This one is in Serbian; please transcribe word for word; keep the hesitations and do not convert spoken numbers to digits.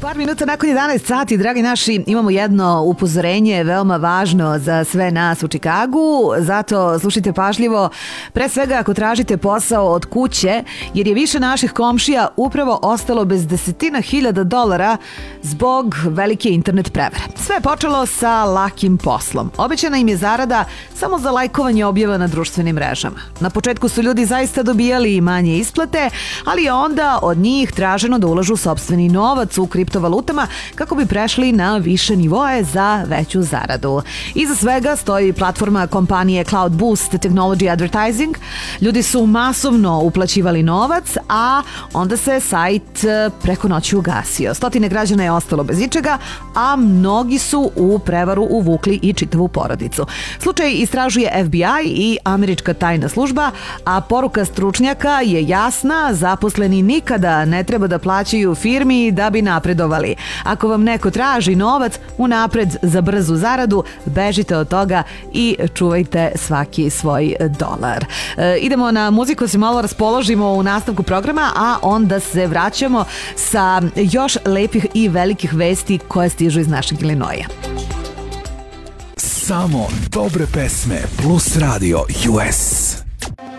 Par minuta nakon jedanaest sati, dragi naši, imamo jedno upozorenje veoma važno za sve nas u Čikagu, zato slušajte pažljivo, pre svega ako tražite posao od kuće, jer je više naših komšija upravo ostalo bez desetina hiljada dolara zbog velike internet prevare. Sve je počelo sa lakim poslom. Obećana im je zarada samo za lajkovanje objava na društvenim mrežama. Na početku su ljudi zaista dobijali manje isplate, ali je onda od njih traženo da ulažu sopstveni novac u kriptovalutama kako bi prešli na više nivoe za veću zaradu. Iza svega stoji platforma kompanije Cloud Boost Technology Advertising. Ljudi su masovno uplaćivali novac, a onda se sajt preko noći ugasio. Stotine građana je ostalo bez ičega, a mnogi su u prevaru uvukli i čitavu porodicu. Slučaj istražuje F B I i američka tajna služba, a poruka stručnjaka je jasna: zaposleni nikada ne treba da plaćaju firmi da bi napredovali. Ako vam neko traži novac unapred za brzu zaradu, bežite od toga i čuvajte svaki svoj dolar. E, idemo na muziku, se malo raspoložimo u nastavku programa, a onda se vraćamo sa još lepih i velikih vesti koje stižu iz našeg Ilinoja. Samo dobre pesme plus radio U S.